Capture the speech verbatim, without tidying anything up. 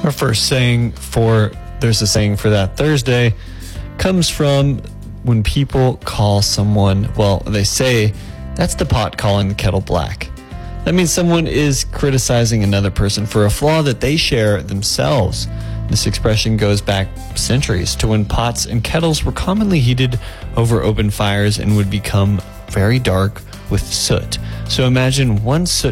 Our first saying for There's a Saying for That Thursday comes from when people call someone, well, they say, that's the pot calling the kettle black. That means someone is criticizing another person for a flaw that they share themselves. This expression goes back centuries to when pots and kettles were commonly heated over open fires and would become very dark with soot. So imagine one soot